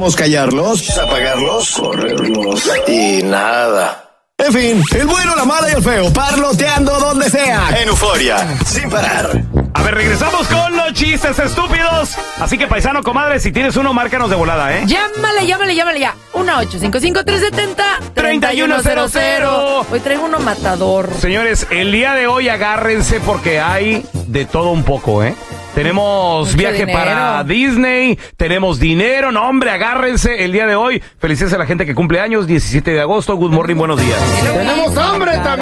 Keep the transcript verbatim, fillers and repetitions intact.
Intentamos callarlos, apagarlos, correrlos y nada. En fin, el bueno, la mala y el feo, parloteando donde sea. En Euforia, sin parar. A ver, regresamos con los chistes estúpidos. Así que, paisano, comadre, si tienes uno, márcanos de volada, ¿eh? Llámale, llámale, llámale ya. uno ocho cinco cinco, tres siete cero, tres uno cero cero. Hoy traigo uno matador. Señores, el día de hoy agárrense porque hay de todo un poco, ¿eh? Tenemos Mucho viaje dinero. para Disney, tenemos dinero, no hombre, agárrense el día de hoy. Felicidades a la gente que cumple años, diecisiete de agosto. Good morning, buenos días. Tenemos hambre también.